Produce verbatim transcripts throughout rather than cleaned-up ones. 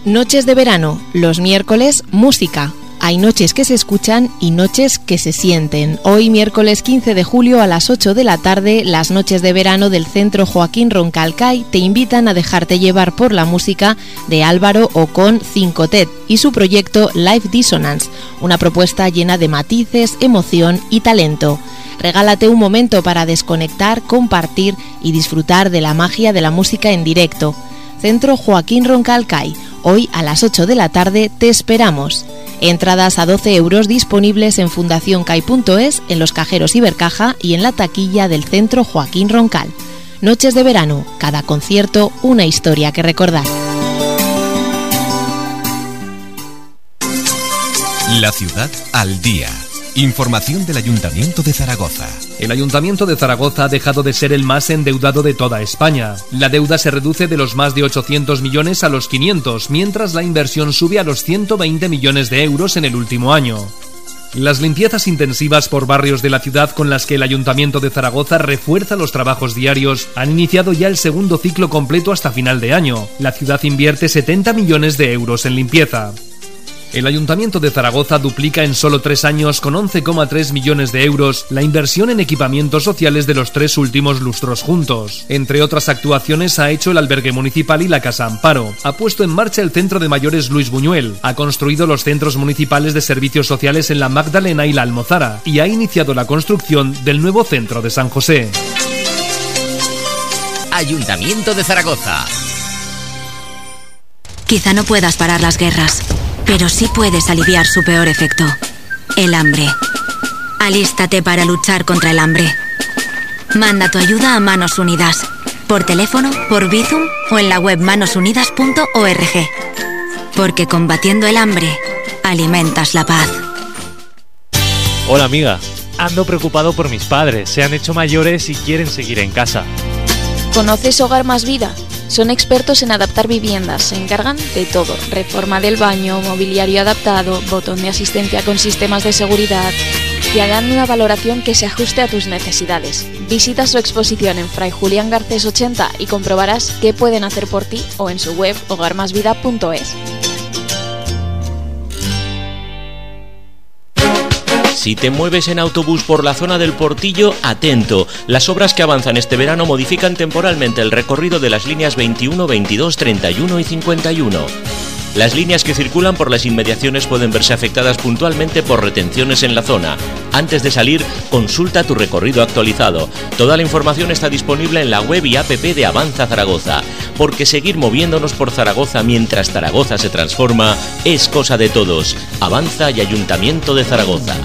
Noches de verano, los miércoles, música. Hay noches que se escuchan y noches que se sienten. Hoy, miércoles quince de julio a las ocho de la tarde, las noches de verano del Centro Joaquín Roncalcay te invitan a dejarte llevar por la música de Álvaro Ocón Cincotet y su proyecto Live Dissonance, una propuesta llena de matices, emoción y talento. Regálate un momento para desconectar, compartir y disfrutar de la magia de la música en directo. Centro Joaquín Roncalcay, hoy a las ocho de la tarde te esperamos. Entradas a doce euros disponibles en fundación cai punto es, en los cajeros Ibercaja y en la taquilla del Centro Joaquín Roncal. Noches de verano, cada concierto una historia que recordar. La ciudad al día. Información del Ayuntamiento de Zaragoza. El Ayuntamiento de Zaragoza ha dejado de ser el más endeudado de toda España. La deuda se reduce de los más de ochocientos millones a los quinientos, mientras la inversión sube a los ciento veinte millones de euros en el último año. Las limpiezas intensivas por barrios de la ciudad con las que el Ayuntamiento de Zaragoza refuerza los trabajos diarios han iniciado ya el segundo ciclo completo hasta final de año. La ciudad invierte setenta millones de euros en limpieza. El Ayuntamiento de Zaragoza duplica en solo tres años, con once coma tres millones de euros, la inversión en equipamientos sociales de los tres últimos lustros juntos. Entre otras actuaciones ha hecho el albergue municipal y la Casa Amparo, ha puesto en marcha el Centro de Mayores Luis Buñuel, ha construido los centros municipales de servicios sociales en la Magdalena y la Almozara y ha iniciado la construcción del nuevo centro de San José. Ayuntamiento de Zaragoza. Quizá no puedas parar las guerras, pero sí puedes aliviar su peor efecto, el hambre. Alístate para luchar contra el hambre. Manda tu ayuda a Manos Unidas, por teléfono, por Bizum o en la web manos unidas punto org. Porque combatiendo el hambre, alimentas la paz. Hola amiga, ando preocupado por mis padres, se han hecho mayores y quieren seguir en casa. ¿Conoces Hogar Más Vida? Son expertos en adaptar viviendas, se encargan de todo: reforma del baño, mobiliario adaptado, botón de asistencia con sistemas de seguridad. Te harán una valoración que se ajuste a tus necesidades. Visita su exposición en Fray Julián Garcés ochenta y comprobarás qué pueden hacer por ti, o en su web hogar más vida punto es. Si te mueves en autobús por la zona del Portillo, atento. Las obras que avanzan este verano modifican temporalmente el recorrido de las líneas veintiuno, veintidós, treinta y uno y cincuenta y uno. Las líneas que circulan por las inmediaciones pueden verse afectadas puntualmente por retenciones en la zona. Antes de salir, consulta tu recorrido actualizado. Toda la información está disponible en la web y app de Avanza Zaragoza, porque seguir moviéndonos por Zaragoza mientras Zaragoza se transforma es cosa de todos. Avanza y Ayuntamiento de Zaragoza.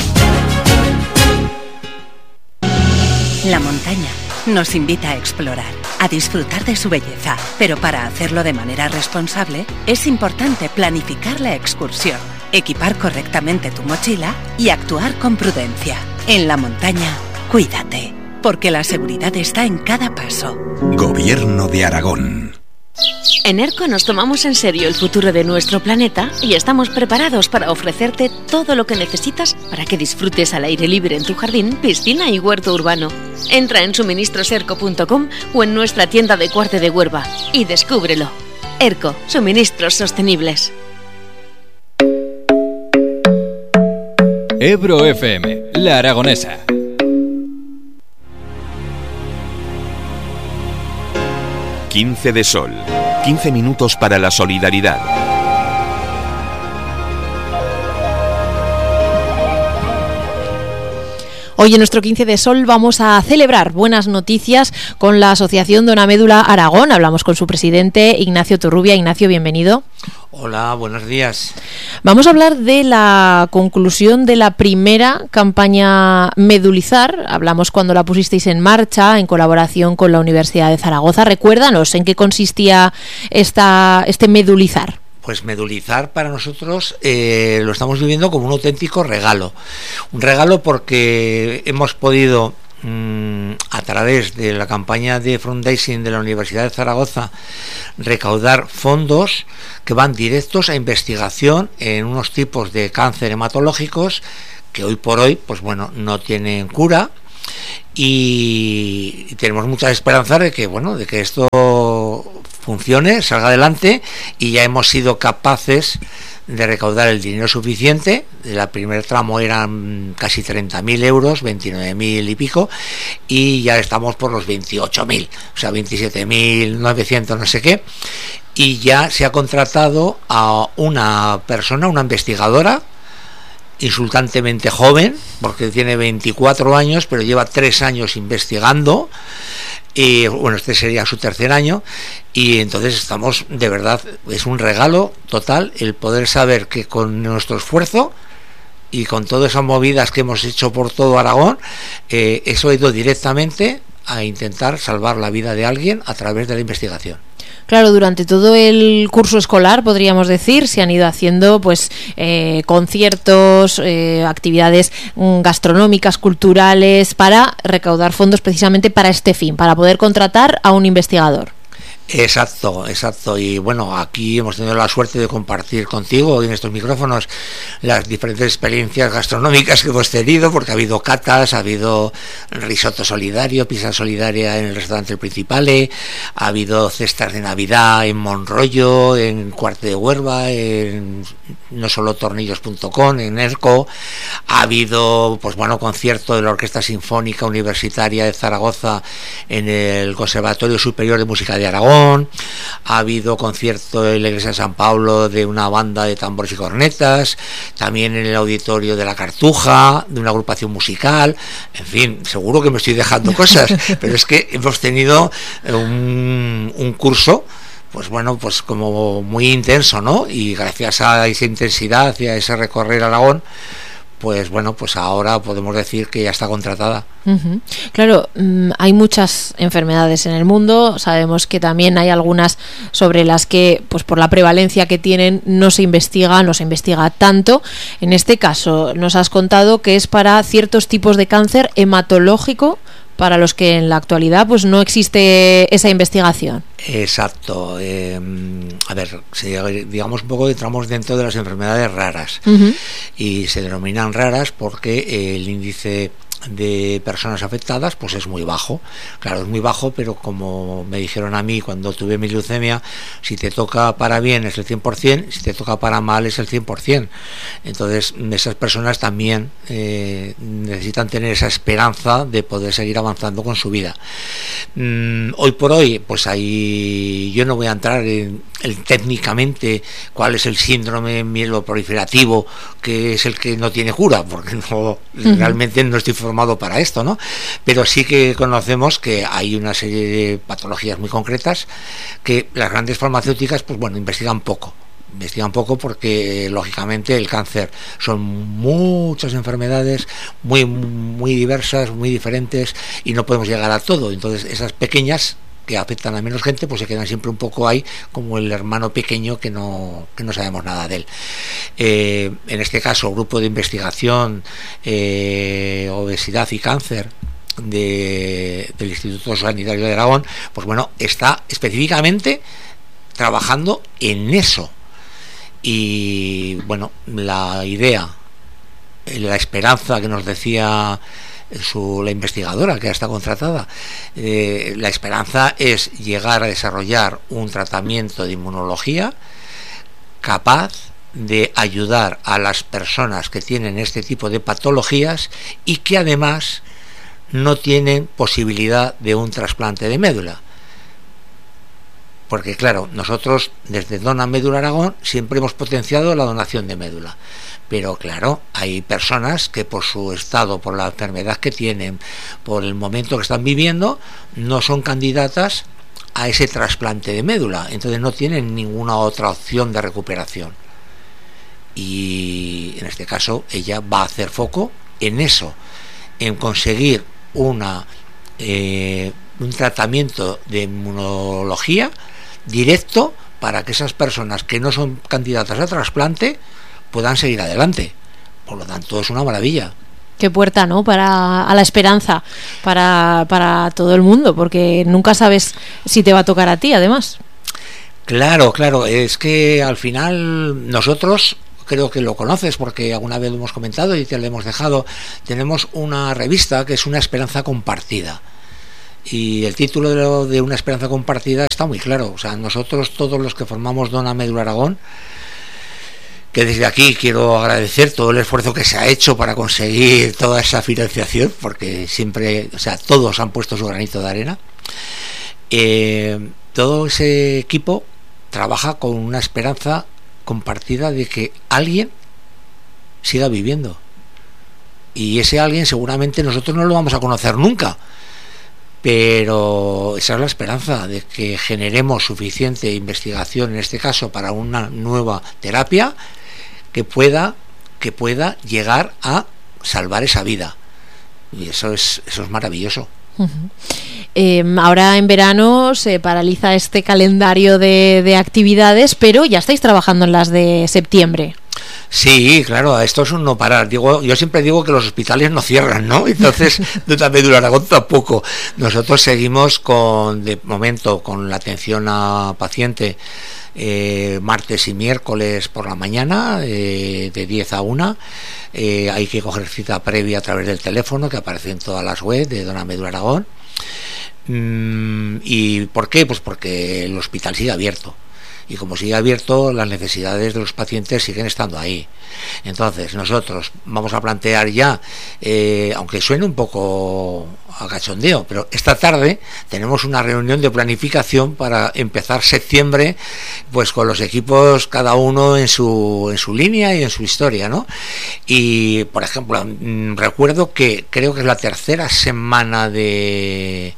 La montaña nos invita a explorar, a disfrutar de su belleza, pero para hacerlo de manera responsable es importante planificar la excursión, equipar correctamente tu mochila y actuar con prudencia. En la montaña, cuídate, porque la seguridad está en cada paso. Gobierno de Aragón. En ERCO nos tomamos en serio el futuro de nuestro planeta y estamos preparados para ofrecerte todo lo que necesitas para que disfrutes al aire libre en tu jardín, piscina y huerto urbano. Entra en suministros erco punto com o en nuestra tienda de Cuarte de Huerva y descúbrelo. ERCO, suministros sostenibles. Ebro F M, La Aragonesa. quince de sol. quince minutos para la solidaridad. Hoy en nuestro quince de sol vamos a celebrar buenas noticias con la Asociación Dona Médula Aragón. Hablamos con su presidente, Ignacio Turrubia. Ignacio, bienvenido. Hola, buenos días. Vamos a hablar de la conclusión de la primera campaña Medulizar. Hablamos cuando la pusisteis en marcha en colaboración con la Universidad de Zaragoza. Recuérdanos en qué consistía esta, este Medulizar. Pues Medulizar para nosotros eh, lo estamos viviendo como un auténtico regalo. Un regalo porque hemos podido, mmm, a través de la campaña de fundraising de la Universidad de Zaragoza, recaudar fondos que van directos a investigación en unos tipos de cáncer hematológicos que hoy por hoy, pues bueno, no tienen cura. Y tenemos muchas esperanzas de que, bueno, de que esto funcione, salga adelante, y ya hemos sido capaces de recaudar el dinero suficiente. El primer tramo eran casi treinta mil euros, veintinueve mil y pico, y ya estamos por los veintiocho mil, o sea, veintisiete mil novecientos no sé qué, y ya se ha contratado a una persona, una investigadora, insultantemente joven, porque tiene veinticuatro años, pero lleva tres años investigando. Y bueno, este sería su tercer año, y entonces estamos, de verdad, es un regalo total el poder saber que con nuestro esfuerzo y con todas esas movidas que hemos hecho por todo Aragón, eh, eso ha ido directamente a intentar salvar la vida de alguien a través de la investigación. Claro, durante todo el curso escolar, podríamos decir, se han ido haciendo pues eh, conciertos, eh, actividades gastronómicas, culturales, para recaudar fondos precisamente para este fin, para poder contratar a un investigador. Exacto, exacto. Y bueno, aquí hemos tenido la suerte de compartir contigo en estos micrófonos las diferentes experiencias gastronómicas que hemos tenido, porque ha habido catas, ha habido risotto solidario, pizza solidaria en el restaurante El Principale, ha habido cestas de Navidad en Monroyo, en Cuarte de Huerva, en no solo tornillos punto com, en ERCO, ha habido, pues bueno, concierto de la Orquesta Sinfónica Universitaria de Zaragoza en el Conservatorio Superior de Música de Aragón, ha habido concierto en la Iglesia de San Pablo de una banda de tambores y cornetas, también en el auditorio de la Cartuja, de una agrupación musical, en fin, seguro que me estoy dejando cosas, pero es que hemos tenido un, un curso, pues bueno, pues como muy intenso, ¿no? Y gracias a esa intensidad y a ese recorrer Aragón, pues bueno, pues ahora podemos decir que ya está contratada. Uh-huh. Claro, mmm, hay muchas enfermedades en el mundo, sabemos que también hay algunas sobre las que, pues por la prevalencia que tienen, no se investiga, no se investiga tanto. En este caso, nos has contado que es para ciertos tipos de cáncer hematológico, para los que en la actualidad pues no existe esa investigación. Exacto. Eh, a ver, si digamos un poco, entramos dentro de las enfermedades raras, uh-huh. y se denominan raras porque el índice de personas afectadas pues es muy bajo. Claro, es muy bajo, pero como me dijeron a mí cuando tuve mi leucemia, si te toca para bien es el cien por ciento, si te toca para mal es el cien por ciento. Entonces esas personas también eh, necesitan tener esa esperanza de poder seguir avanzando con su vida. Mm, hoy por hoy, pues ahí yo no voy a entrar en el, técnicamente cuál es el síndrome mieloproliferativo, que es el que no tiene cura, porque no, uh-huh. realmente no estoy formado para esto, ¿no? Pero sí que conocemos que hay una serie de patologías muy concretas que las grandes farmacéuticas, pues bueno, investigan poco. Investigan poco porque, lógicamente, el cáncer son muchas enfermedades muy, muy diversas, muy diferentes, y no podemos llegar a todo. Entonces, esas pequeñas que afectan a menos gente, pues se quedan siempre un poco ahí como el hermano pequeño que no, que no sabemos nada de él. Eh, en este caso, grupo de investigación eh, obesidad y cáncer de, del Instituto Sanitario de Aragón, pues bueno, está específicamente trabajando en eso. Y bueno, la idea, la esperanza que nos decía Su, la investigadora que está contratada, eh, la esperanza es llegar a desarrollar un tratamiento de inmunología capaz de ayudar a las personas que tienen este tipo de patologías y que además no tienen posibilidad de un trasplante de médula. Porque claro, nosotros desde Dona Médula Aragón siempre hemos potenciado la donación de médula, pero claro, hay personas que por su estado, por la enfermedad que tienen, por el momento que están viviendo, no son candidatas a ese trasplante de médula, entonces no tienen ninguna otra opción de recuperación. Y en este caso ella va a hacer foco en eso, en conseguir una eh, un tratamiento de inmunología directo para que esas personas que no son candidatas a trasplante puedan seguir adelante. Por lo tanto, es una maravilla. Qué puerta, ¿no? Para a la esperanza para, para todo el mundo, porque nunca sabes si te va a tocar a ti, además. Claro, claro, es que al final nosotros, creo que lo conoces porque alguna vez lo hemos comentado y te lo hemos dejado, tenemos una revista que es Una Esperanza Compartida. Y el título de, lo, de Una esperanza compartida está muy claro. O sea, nosotros todos los que formamos Dona Médula Aragón, que desde aquí quiero agradecer todo el esfuerzo que se ha hecho para conseguir toda esa financiación, porque siempre, o sea, todos han puesto su granito de arena. Eh, todo ese equipo trabaja con una esperanza compartida de que alguien siga viviendo. Y ese alguien seguramente nosotros no lo vamos a conocer nunca, pero esa es la esperanza, de que generemos suficiente investigación, en este caso para una nueva terapia que pueda que pueda llegar a salvar esa vida. Y eso es eso es maravilloso. Uh-huh. Eh, ahora en verano se paraliza este calendario de, de actividades, pero ya estáis trabajando en las de septiembre. Sí, claro, esto es un no parar. Digo, yo siempre digo que los hospitales no cierran, ¿no? Entonces, Dona Médula Aragón tampoco. Nosotros seguimos con, de momento, con la atención a paciente eh, martes y miércoles por la mañana, eh, de diez a una. Eh, hay que coger cita previa a través del teléfono que aparece en todas las webs de Dona Médula Aragón. Mm, ¿Y por qué? Pues porque el hospital sigue abierto. Y como sigue abierto, las necesidades de los pacientes siguen estando ahí. Entonces, nosotros vamos a plantear ya, eh, aunque suene un poco a cachondeo, pero esta tarde tenemos una reunión de planificación para empezar septiembre, pues con los equipos cada uno en su en su línea y en su historia, ¿no? Y, por ejemplo, mmm, recuerdo que creo que es la tercera semana de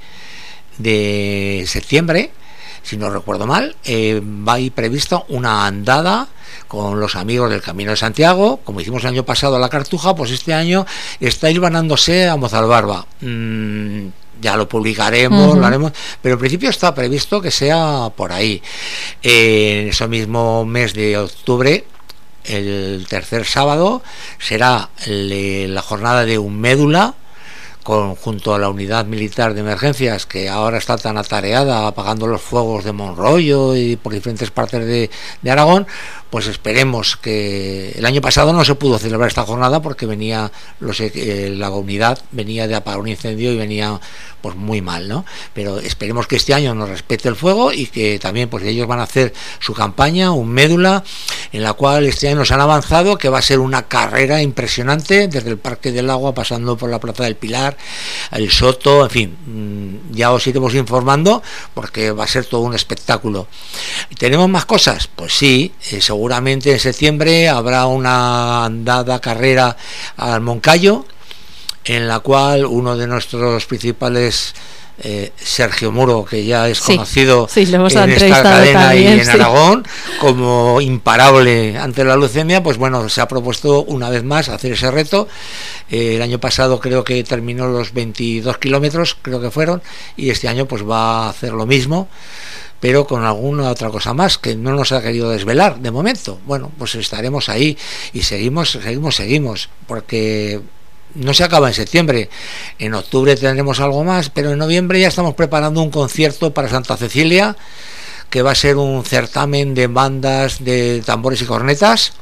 de septiembre, si no recuerdo mal, eh, va a ir prevista una andada con los amigos del Camino de Santiago, como hicimos el año pasado a la Cartuja, pues este año está hilvanándose a Mozalbarba. Mm, ya lo publicaremos, uh-huh. lo haremos, pero en principio está previsto que sea por ahí. Eh, en ese mismo mes de octubre, el tercer sábado, será el, la jornada de un médula, con, junto a la unidad militar de emergencias, que ahora está tan atareada apagando los fuegos de Monroyo y por diferentes partes de, de Aragón. Pues esperemos que el año pasado no se pudo celebrar esta jornada porque venía los, eh, la unidad venía de apagar un incendio y venía pues muy mal, ¿no? Pero esperemos que este año nos respete el fuego y que también pues ellos van a hacer su campaña, un médula, en la cual este año nos han avanzado que va a ser una carrera impresionante desde el Parque del Agua pasando por la Plaza del Pilar, el Soto, en fin, ya os iremos informando porque va a ser todo un espectáculo. ¿Tenemos más cosas? Pues sí, eh, seguramente en septiembre habrá una andada carrera al Moncayo, en la cual uno de nuestros principales, eh, Sergio Muro, que ya es sí, conocido sí, en esta cadena también, y en sí. Aragón como imparable ante la leucemia, pues bueno, se ha propuesto una vez más hacer ese reto. Eh, el año pasado creo que terminó los veintidós kilómetros, creo que fueron, y este año pues va a hacer lo mismo, pero con alguna otra cosa más que no nos ha querido desvelar de momento. Bueno, pues estaremos ahí y seguimos, seguimos, seguimos, porque no se acaba en septiembre. En octubre tendremos algo más, pero en noviembre ya estamos preparando un concierto para Santa Cecilia, que va a ser un certamen de bandas de tambores y cornetas.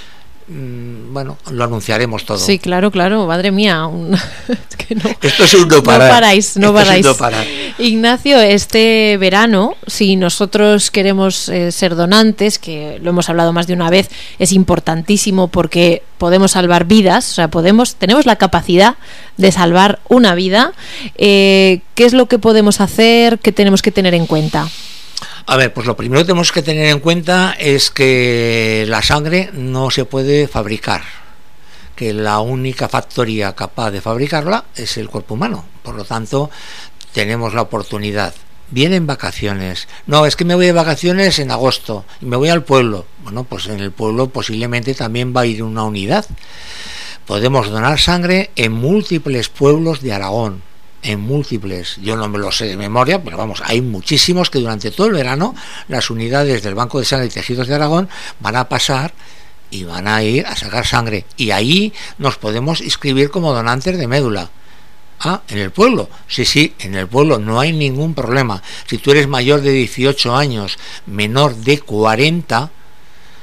Bueno, lo anunciaremos todo. Sí, claro, claro, madre mía. Un... es que no, Esto es un no parar. No paráis, no Esto paráis. Es un no parar. Ignacio, este verano, si nosotros queremos eh, ser donantes, que lo hemos hablado más de una vez, es importantísimo porque podemos salvar vidas, o sea, podemos, tenemos la capacidad de salvar una vida. Eh, ¿Qué es lo que podemos hacer? ¿Qué tenemos que tener en cuenta? A ver, pues lo primero que tenemos que tener en cuenta es que la sangre no se puede fabricar, que la única factoría capaz de fabricarla es el cuerpo humano. Por lo tanto, tenemos la oportunidad. Vienen vacaciones. No, es que me voy de vacaciones en agosto y me voy al pueblo. Bueno, pues en el pueblo posiblemente también va a ir una unidad. Podemos donar sangre en múltiples pueblos de Aragón. En múltiples, yo no me lo sé de memoria, pero vamos, hay muchísimos que durante todo el verano las unidades del Banco de Sangre y Tejidos de Aragón van a pasar y van a ir a sacar sangre, y ahí nos podemos inscribir como donantes de médula. Ah, en el pueblo, sí, sí, en el pueblo no hay ningún problema. Si tú eres mayor de dieciocho años, menor de cuarenta,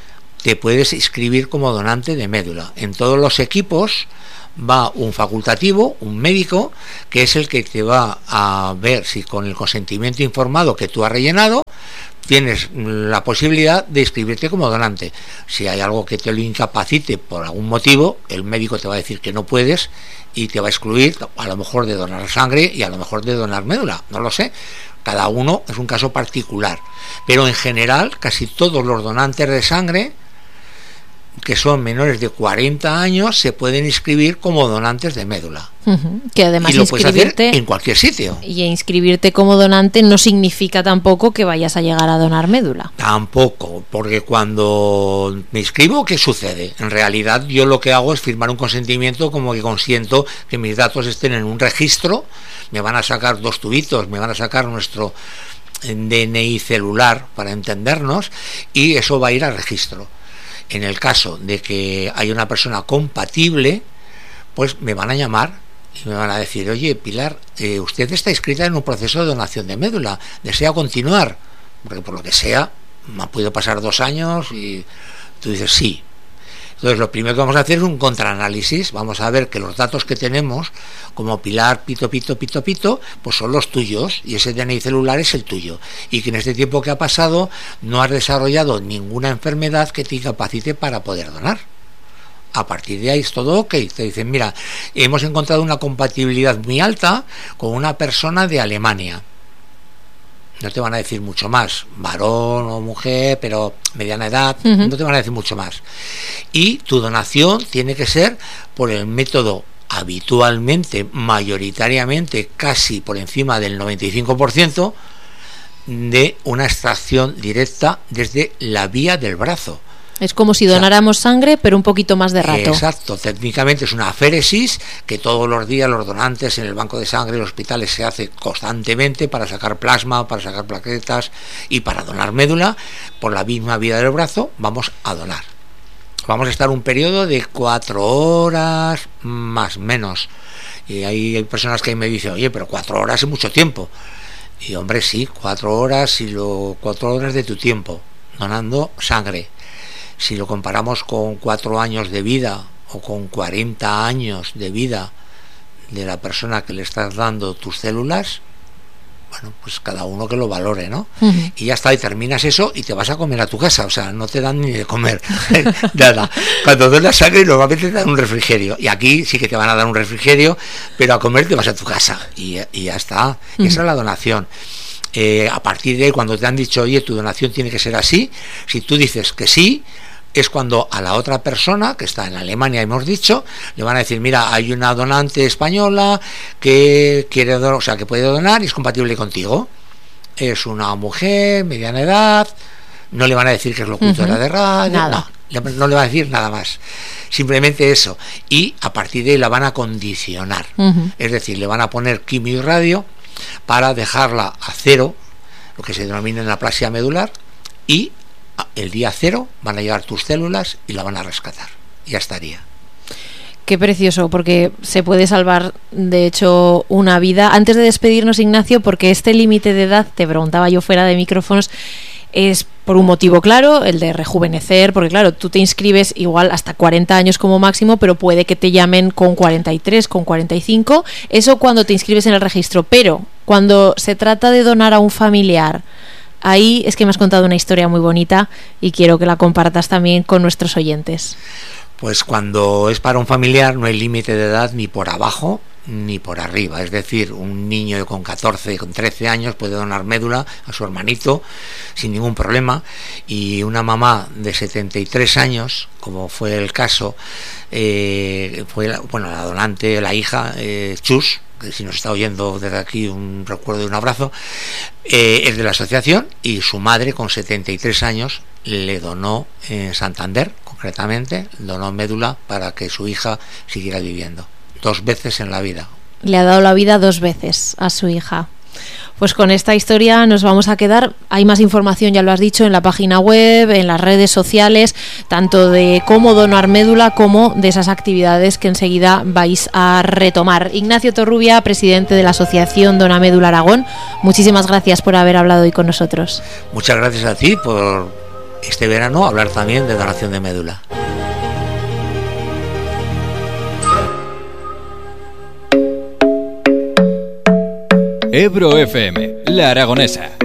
te puedes inscribir como donante de médula. En todos los equipos va un facultativo, un médico, que es el que te va a ver si con el consentimiento informado que tú has rellenado tienes la posibilidad de inscribirte como donante. Si hay algo que te lo incapacite por algún motivo, el médico te va a decir que no puedes y te va a excluir, a lo mejor de donar sangre y a lo mejor de donar médula, no lo sé. Cada uno es un caso particular, pero en general casi todos los donantes de sangre que son menores de cuarenta años se pueden inscribir como donantes de médula. Uh-huh. Que además y lo puedes inscribirte hacer en cualquier sitio. Y inscribirte como donante no significa tampoco que vayas a llegar a donar médula. Tampoco, porque cuando me inscribo, ¿qué sucede? En realidad yo lo que hago es firmar un consentimiento como que consiento que mis datos estén en un registro, me van a sacar dos tubitos, me van a sacar nuestro D N I celular para entendernos y eso va a ir al registro. En el caso de que hay una persona compatible, pues me van a llamar y me van a decir, oye, Pilar, eh, usted está inscrita en un proceso de donación de médula, ¿desea continuar? Porque por lo que sea, me ha podido pasar dos años y tú dices sí. Entonces lo primero que vamos a hacer es un contraanálisis, vamos a ver que los datos que tenemos, como Pilar, Pito, Pito, Pito, Pito, pues son los tuyos y ese D N I celular es el tuyo y que en este tiempo que ha pasado no has desarrollado ninguna enfermedad que te incapacite para poder donar. A partir de ahí es todo ok, te dicen, mira, hemos encontrado una compatibilidad muy alta con una persona de Alemania. No te van a decir mucho más, varón o mujer, pero mediana edad, uh-huh. no te van a decir mucho más. Y tu donación tiene que ser por el método habitualmente, mayoritariamente, casi por encima del noventa y cinco por ciento de una extracción directa desde la vía del brazo. Es como si donáramos o sea, sangre, pero un poquito más de rato. Exacto, técnicamente es una aféresis que todos los días los donantes en el banco de sangre, en los hospitales, se hace constantemente para sacar plasma, para sacar plaquetas y para donar médula. Por la misma vía del brazo vamos a donar. Vamos a estar un periodo de cuatro horas más menos. Y ahí hay personas que me dicen, oye, pero cuatro horas es mucho tiempo. Y hombre, sí, cuatro horas y lo cuatro horas de tu tiempo donando sangre. Si lo comparamos con cuatro años de vida o con cuarenta años de vida de la persona que le estás dando tus células, bueno, pues cada uno que lo valore, ¿no? Uh-huh. Y ya está, y terminas eso y te vas a comer a tu casa, o sea, no te dan ni de comer, nada. Cuando donas sangre normalmente te dan un refrigerio, y aquí sí que te van a dar un refrigerio, pero a comer te vas a tu casa, y, y ya está, uh-huh. Esa es la donación. Eh, a partir de ahí, cuando te han dicho, oye, tu donación tiene que ser así, si tú dices que sí, es cuando a la otra persona, que está en Alemania, hemos dicho, le van a decir, mira, hay una donante española que quiere donar, o sea, que puede donar y es compatible contigo. Es una mujer, mediana edad, no le van a decir que es locutora uh-huh. de radio, nada. No, no le van a decir nada más. Simplemente eso. Y a partir de ahí la van a condicionar. Uh-huh. Es decir, le van a poner quimio y radio para dejarla a cero, lo que se denomina neoplasia medular, y el día cero van a llegar tus células y la van a rescatar. Ya estaría. Qué precioso, porque se puede salvar, de hecho, una vida. Antes de despedirnos, Ignacio, porque este límite de edad, te preguntaba yo fuera de micrófonos, es por un motivo claro, el de rejuvenecer, porque claro, tú te inscribes igual hasta cuarenta años como máximo, pero puede que te llamen con cuarenta y tres, con cuarenta y cinco, eso cuando te inscribes en el registro, pero cuando se trata de donar a un familiar, ahí es que me has contado una historia muy bonita y quiero que la compartas también con nuestros oyentes. Pues cuando es para un familiar no hay límite de edad ni por abajo ni por arriba, es decir, un niño con catorce, con trece años puede donar médula a su hermanito sin ningún problema, y una mamá de setenta y tres años, como fue el caso, eh, fue la, bueno, la donante, la hija, eh, Chus, que si nos está oyendo desde aquí un recuerdo y un abrazo, eh, es de la asociación, y su madre con setenta y tres años le donó en Santander, concretamente, donó médula para que su hija siguiera viviendo. Dos veces en la vida. Le ha dado la vida dos veces a su hija. Pues con esta historia nos vamos a quedar. Hay más información, ya lo has dicho, en la página web, en las redes sociales, tanto de cómo donar médula como de esas actividades que enseguida vais a retomar. Ignacio Torrubia, presidente de la Asociación Dona Médula Aragón, muchísimas gracias por haber hablado hoy con nosotros. Muchas gracias a ti por este verano hablar también de donación de médula. Ebro F M, La Aragonesa.